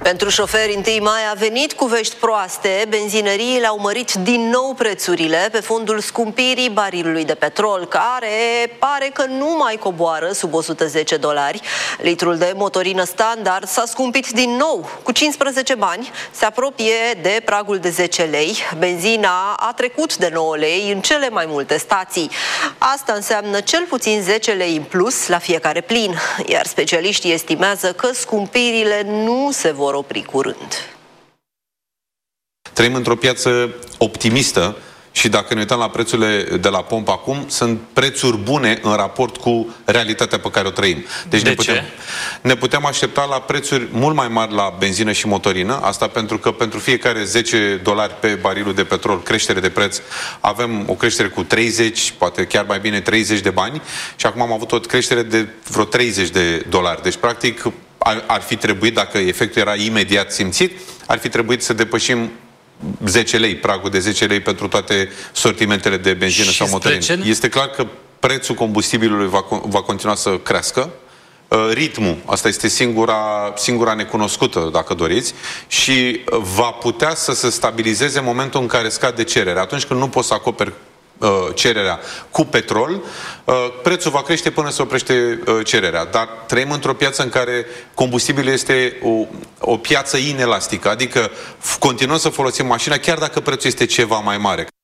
Pentru șoferi, 1 mai a venit cu vești proaste. Benzinăriile au mărit din nou prețurile pe fondul scumpirii barilului de petrol, care pare că nu mai coboară sub $110. Litrul de motorină standard s-a scumpit din nou cu 15 bani, se apropie de pragul de 10 lei. Benzina a trecut de 9 lei în cele mai multe stații. Asta înseamnă cel puțin 10 lei în plus la fiecare plin, iar specialiștii estimează că scumpirile nu se vor opri curând. Trăim într-o piață optimistă și dacă ne uităm la prețurile de la pompă acum, sunt prețuri bune în raport cu realitatea pe care o trăim. Deci ne putem aștepta la prețuri mult mai mari la benzină și motorină. Asta pentru că pentru fiecare $10 pe barilul de petrol creștere de preț, avem o creștere cu 30, poate chiar mai bine 30 de bani și acum am avut o creștere de vreo $30. Deci practic ar fi trebuit, dacă efectul era imediat simțit, ar fi trebuit să depășim 10 lei, pragul de 10 lei pentru toate sortimentele de benzină sau motorină. Este clar că prețul combustibilului va continua să crească. Ritmul, asta este singura necunoscută, dacă doriți, și va putea să se stabilizeze în momentul în care scade cererea. Atunci când nu poți să acoperi cererea cu petrol, prețul va crește până se oprește cererea. Dar trăim într-o piață în care combustibilul este o piață inelastică, adică continuăm să folosim mașina chiar dacă prețul este ceva mai mare.